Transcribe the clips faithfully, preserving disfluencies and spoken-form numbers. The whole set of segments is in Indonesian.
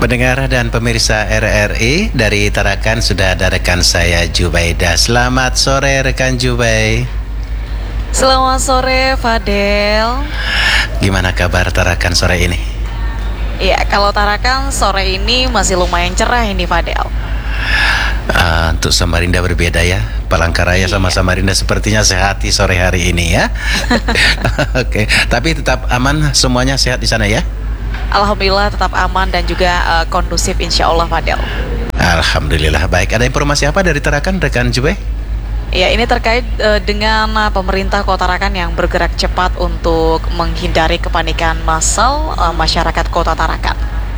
Pendengar dan pemirsa R R I dari Tarakan, sudah ada rekan saya Jubaida. Selamat sore rekan Jubai. Selamat sore Fadel. Gimana kabar Tarakan sore ini? Ya, kalau Tarakan sore ini masih lumayan cerah ini Fadel. Uh, untuk Samarinda berbeda ya. Palangkaraya iya. sama Samarinda sepertinya sehat di sore hari ini ya. Oke, okay. Tapi tetap aman semuanya, sehat di sana ya? Alhamdulillah tetap aman dan juga uh, kondusif insya Allah Fadel. Alhamdulillah. Baik, ada informasi apa dari Tarakan rekan Jube? Ya, ini terkait uh, dengan uh, pemerintah Kota Tarakan yang bergerak cepat untuk menghindari kepanikan massal uh, masyarakat Kota Tarakan.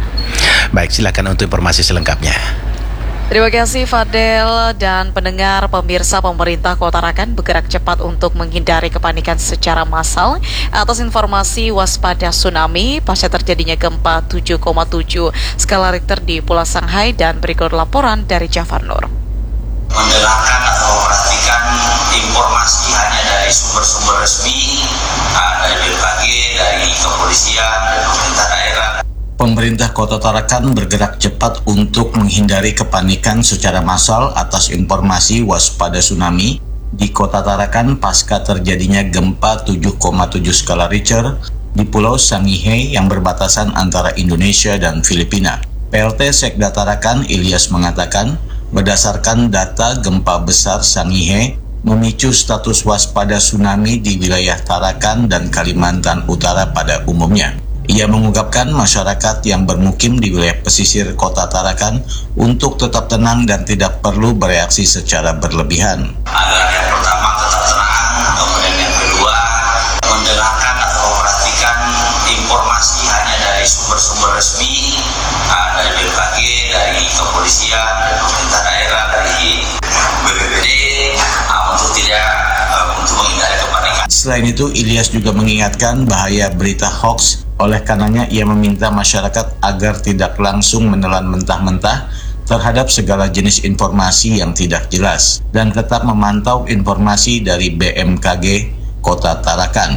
Baik, silakan untuk informasi selengkapnya. Terima kasih Fadel dan pendengar. Pemirsa, pemerintah Kota Tarakan bergerak cepat untuk menghindari kepanikan secara massal atas informasi waspada tsunami pasca terjadinya gempa tujuh koma tujuh skala Richter di Pulau Shanghai, dan berikut laporan dari Jafar Nur. Mendengarkan atau memperhatikan informasi hanya dari sumber-sumber resmi, dari B M K G, dari kepolisian, dan pemerintah daerah. Pemerintah Kota Tarakan bergerak cepat untuk menghindari kepanikan secara massal atas informasi waspada tsunami di Kota Tarakan pasca terjadinya gempa tujuh koma tujuh skala Richter di Pulau Sangihe yang berbatasan antara Indonesia dan Filipina. P L T Sekda Tarakan Ilyas mengatakan, berdasarkan data gempa besar Sangihe memicu status waspada tsunami di wilayah Tarakan dan Kalimantan Utara pada umumnya. Ia mengungkapkan masyarakat yang bermukim di wilayah pesisir Kota Tarakan untuk tetap tenang dan tidak perlu bereaksi secara berlebihan. Agar yang pertama tetap tenang, kemudian yang kedua mendengarkan atau memperhatikan informasi hanya dari sumber-sumber resmi, dari B M K G, dari kepolisian, dari pemerintah daerah, dari B P B D, untuk tidak untuk menghindari kepanikan. Selain itu, Ilyas juga mengingatkan bahaya berita hoax. Oleh karenanya, ia meminta masyarakat agar tidak langsung menelan mentah-mentah terhadap segala jenis informasi yang tidak jelas dan tetap memantau informasi dari B M K G Kota Tarakan.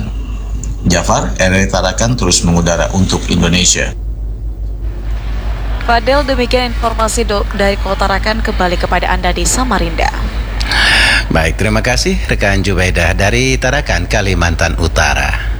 Jafar, R R I Tarakan terus mengudara untuk Indonesia. Fadel, demikian informasi dari Kota Tarakan. Kembali kepada Anda di Samarinda. Baik, terima kasih rekan Jubaidah dari Tarakan, Kalimantan Utara.